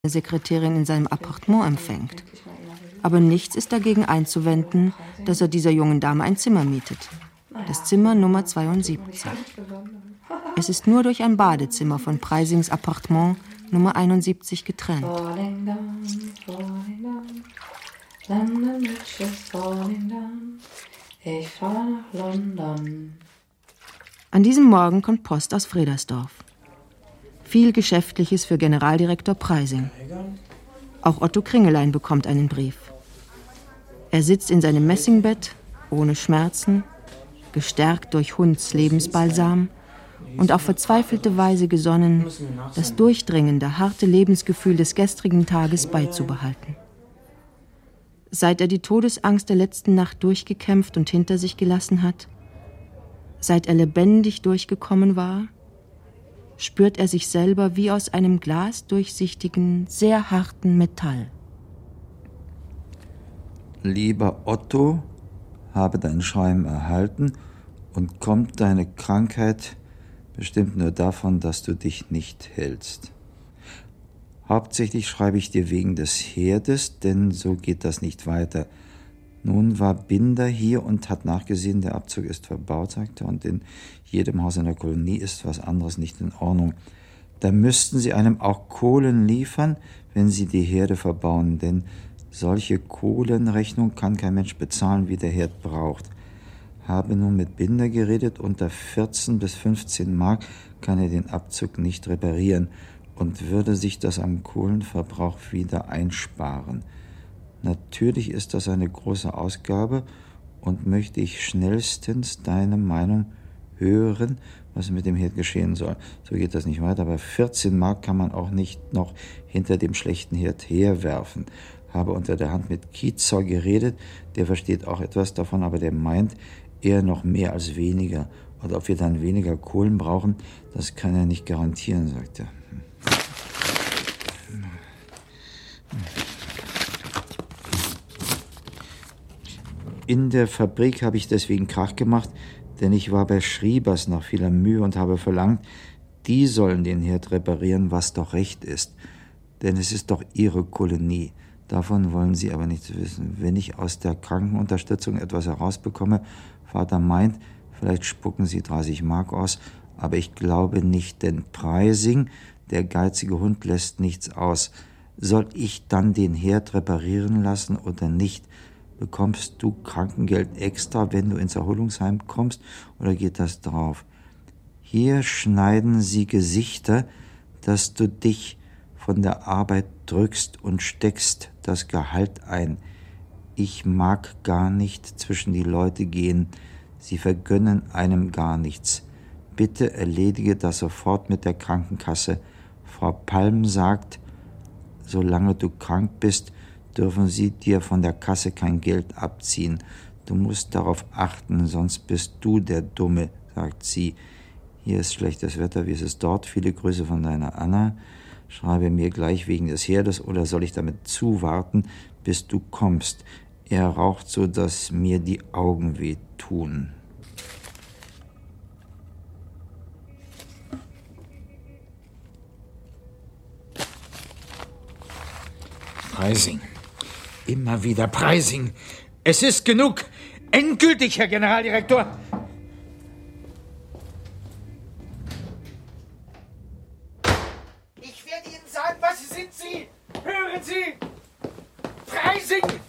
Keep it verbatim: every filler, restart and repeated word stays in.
Sekretärin in seinem Appartement empfängt. Aber nichts ist dagegen einzuwenden, dass er dieser jungen Dame ein Zimmer mietet. Das Zimmer Nummer zweiundsiebzig. Es ist nur durch ein Badezimmer von Preysings Appartement Nummer einundsiebzig getrennt. Ich fahr nach London. An diesem Morgen kommt Post aus Fredersdorf. Viel Geschäftliches für Generaldirektor Preysing. Auch Otto Kringelein bekommt einen Brief. Er sitzt in seinem Messingbett, ohne Schmerzen, gestärkt durch Hunds Lebensbalsam und auf verzweifelte Weise gesonnen, das durchdringende, harte Lebensgefühl des gestrigen Tages beizubehalten. Seit er die Todesangst der letzten Nacht durchgekämpft und hinter sich gelassen hat, seit er lebendig durchgekommen war, spürt er sich selber wie aus einem glasdurchsichtigen, sehr harten Metall. Lieber Otto, habe dein Schreiben erhalten und kommt deine Krankheit bestimmt nur davon, dass du dich nicht hältst. Hauptsächlich schreibe ich dir wegen des Herdes, denn so geht das nicht weiter. Nun war Binder hier und hat nachgesehen, der Abzug ist verbaut, sagte er, und in jedem Haus in der Kolonie ist was anderes nicht in Ordnung. Da müssten sie einem auch Kohlen liefern, wenn sie die Herde verbauen, denn solche Kohlenrechnung kann kein Mensch bezahlen, wie der Herd braucht. Habe nun mit Binder geredet, unter vierzehn bis fünfzehn Mark kann er den Abzug nicht reparieren und würde sich das am Kohlenverbrauch wieder einsparen. Natürlich ist das eine große Ausgabe und möchte ich schnellstens deine Meinung hören, was mit dem Herd geschehen soll. So geht das nicht weiter, aber vierzehn Mark kann man auch nicht noch hinter dem schlechten Herd herwerfen. Habe unter der Hand mit Kietzer geredet, der versteht auch etwas davon, aber der meint eher noch mehr als weniger. Und ob wir dann weniger Kohlen brauchen, das kann er nicht garantieren, sagt er. In der Fabrik habe ich deswegen Krach gemacht, denn ich war bei Schriebers nach vieler Mühe und habe verlangt, die sollen den Herd reparieren, was doch recht ist. Denn es ist doch ihre Kolonie. Davon wollen sie aber nichts wissen. Wenn ich aus der Krankenunterstützung etwas herausbekomme, Vater meint, vielleicht spucken sie dreißig Mark aus, aber ich glaube nicht, denn Preysing, der geizige Hund, lässt nichts aus. Soll ich dann den Herd reparieren lassen oder nicht? Bekommst du Krankengeld extra, wenn du ins Erholungsheim kommst, oder geht das drauf? Hier schneiden sie Gesichter, dass du dich von der Arbeit drückst und steckst das Gehalt ein. Ich mag gar nicht zwischen die Leute gehen. Sie vergönnen einem gar nichts. Bitte erledige das sofort mit der Krankenkasse. Frau Palm sagt, solange du krank bist, dürfen sie dir von der Kasse kein Geld abziehen. Du musst darauf achten, sonst bist du der Dumme, sagt sie. Hier ist schlechtes Wetter, wie ist es dort? Viele Grüße von deiner Anna. Schreibe mir gleich wegen des Herdes, oder soll ich damit zuwarten, bis du kommst? Er raucht so, dass mir die Augen wehtun. Preysing. Immer wieder Preysing. Es ist genug. Endgültig, Herr Generaldirektor. Ich werde Ihnen sagen, was sind Sie? Hören Sie! Preysing!